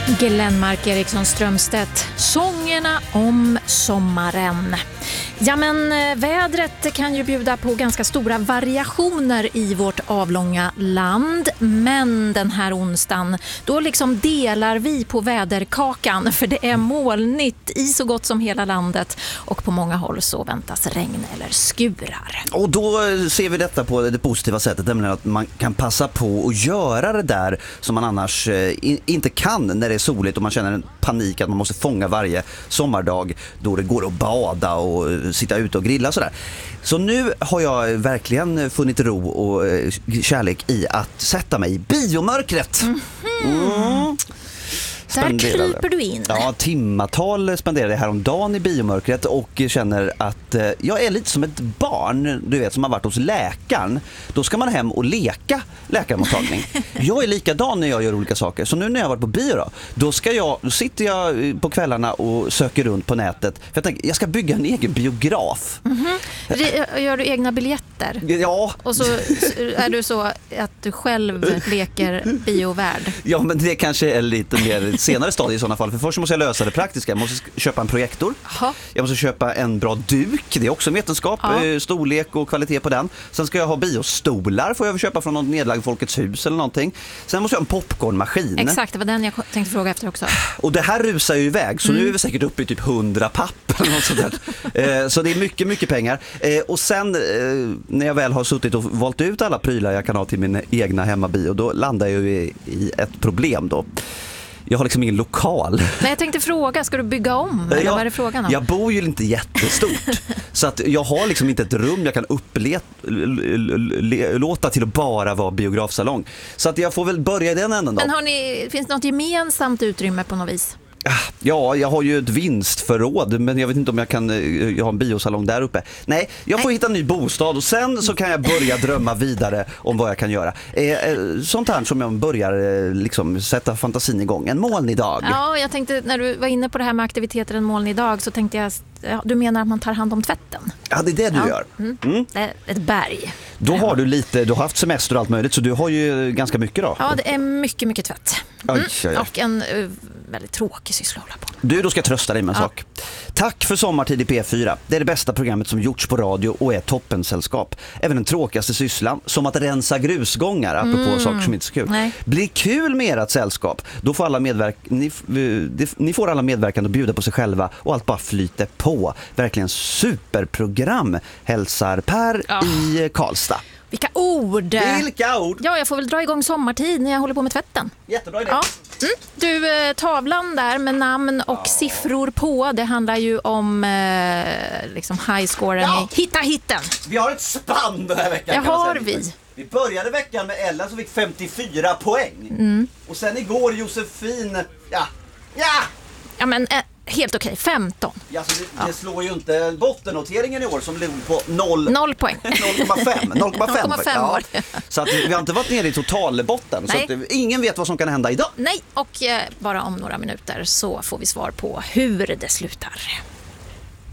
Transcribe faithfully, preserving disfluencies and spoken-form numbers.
Glenmark Eriksson Strömstedt, sångerna om sommaren. Ja, men vädret kan ju bjuda på ganska stora variationer i vårt avlånga land. Men den här onsdagen, då liksom delar vi på väderkakan. För det är molnigt i så gott som hela landet. Och på många håll så väntas regn eller skurar. Och då ser vi detta på det positiva sättet. Nämligen att man kan passa på att göra det där som man annars eh, inte kan när det är soligt. Och man känner en panik att man måste fånga varje sommardag då det går att bada och sitta ute och grilla sådär. Så nu har jag verkligen funnit ro och kärlek i att sätta mig i biomörkret. Mm-hmm. Mm. Där kryper du in. Ja, timmatal spenderade jag häromdagen i biomörkret och känner att eh, jag är lite som ett barn, du vet, som har varit hos läkaren. Då ska man hem och leka läkarmottagning. Jag är likadan när jag gör olika saker. Så nu när jag har varit på bio då, då, ska jag, då sitter jag på kvällarna och söker runt på nätet. För jag tänker, jag ska bygga en egen biograf. Mm-hmm. Gör du egna biljetter? Ja. Och så är du så att du själv leker biovärld? Ja, men det kanske är lite mer senare stadie i sådana fall. För först måste jag lösa det praktiska. Jag måste köpa en projektor. Aha. Jag måste köpa en bra duk. Det är också en vetenskap. Ja. Storlek och kvalitet på den. Sen ska jag ha biostolar. Får jag köpa från något nedlagd Folkets hus eller någonting. Sen måste jag ha en popcornmaskin. Exakt, det var den jag tänkte fråga efter också. Och det här rusar ju iväg. Så mm. nu är vi säkert uppe i typ hundra papp. Eller något sånt där. eh, så det är mycket, mycket pengar. Eh, och sen eh, när jag väl har suttit och valt ut alla prylar jag kan ha till min egna hemmabio, då landar jag ju i, i ett problem då. Jag har liksom ingen lokal. Nej, jag tänkte fråga, ska du bygga om? Eller jag, vad är det frågan om? Jag bor ju inte jättestort. Så att jag har liksom inte ett rum jag kan upplåta till att bara vara biografsalong. Så att jag får väl börja i den änden då. Men har ni, finns det något gemensamt utrymme på något vis? Ja, jag har ju ett vinstförråd, men jag vet inte om jag kan jag har en biosalong där uppe. Nej, jag får Nej. hitta en ny bostad och sen så kan jag börja drömma vidare om vad jag kan göra. Eh, sånt här som jag börjar liksom sätta fantasin igång. En molnig dag. Ja, jag tänkte när du var inne på det här med aktiviteter en molnig dag så tänkte jag, ja, du menar att man tar hand om tvätten? Ja, det är det du ja. gör. Mm. Mm. Det är ett berg. Då har du lite, du har haft semester och allt möjligt, så du har ju ganska mycket då. Ja, det är mycket, mycket tvätt. Mm. Oj, oj, oj. Och en uh, väldigt tråkig syssla att hålla på. Du, då ska jag trösta dig med en ja. sak. Tack för Sommartid i P fyra. Det är det bästa programmet som gjorts på radio och är toppensällskap. Även den tråkigaste sysslan, som att rensa grusgångar, apropå mm. saker som inte är så kul. Nej. Blir kul med ert sällskap. Då får alla medverk- ni, ni får alla medverkande att bjuda på sig själva och allt bara flyter på. Verkligen superprogram, hälsar Per ja. i Karlstad. Vilka ord! Vilka ord! Ja, jag får väl dra igång sommartid när jag håller på med tvätten. Jättebra idé. Ja. Mm. Du, tavlan där med namn och ja. siffror på, det handlar ju om eh, liksom highscoren ja. i Hitta hitten. Vi har ett spann den här veckan. Det har vi. Vi började veckan med Ella som fick femtiofyra poäng. Mm. Och sen igår Josefin, ja, ja! Ja, men eh, helt okej, femton. Ja, så det, ja. det slår ju inte bottennoteringen i år som låg på noll. Noll poäng. noll komma fem. noll komma fem. Ja. Så att vi har inte varit nere i totalbotten. Nej. Så att ingen vet vad som kan hända idag. Nej, och eh, bara om några minuter så får vi svar på hur det slutar.